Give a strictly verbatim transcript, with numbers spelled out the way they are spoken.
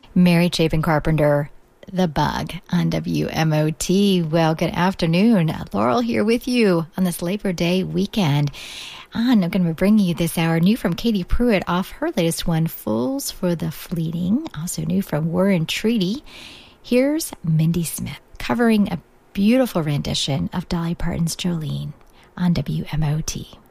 Mary Chapin Carpenter, The Bug on W M O T. Well, good afternoon. Laurel here with you on this Labor Day weekend. And I'm going to be bringing you this hour new from Katie Pruitt off her latest one, Fools for the Fleeting. Also new from War and Treaty. Here's Mindy Smith covering a beautiful rendition of Dolly Parton's Jolene on W M O T.